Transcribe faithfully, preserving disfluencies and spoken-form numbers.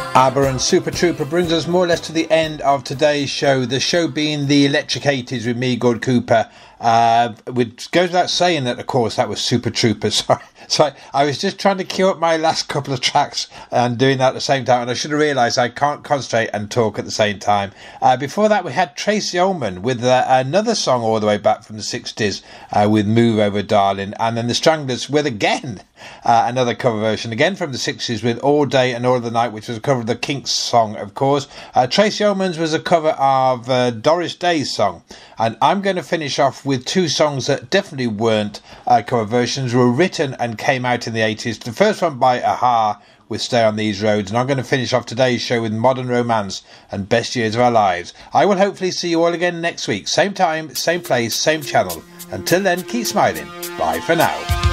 ABBA and Super Trooper brings us more or less to the end of today's show. The show being the Electric eighties with me, Gord Cooper. Uh, which goes without saying that, of course, that was Super Trooper. Sorry. So I, I was just trying to queue up my last couple of tracks and doing that at the same time. And I should have realised I can't concentrate and talk at the same time. Uh, before that, we had Tracy Ullman with uh, another song all the way back from the sixties uh, with Move Over Darling. And then the Stranglers with, again, uh, another cover version, again from the sixties with All Day and All the Night, which was a cover of the Kinks song, of course. Uh, Tracy Ullman's was a cover of uh, Doris Day's song. And I'm going to finish off with two songs that definitely weren't uh, cover versions, were written and came out in the eighties. The first one by Aha with Stay on These Roads, and I'm going to finish off today's show with Modern Romance and Best Years of Our Lives. I will hopefully see you all again next week. Same time, same place, same channel. Until then, keep smiling. Bye for now.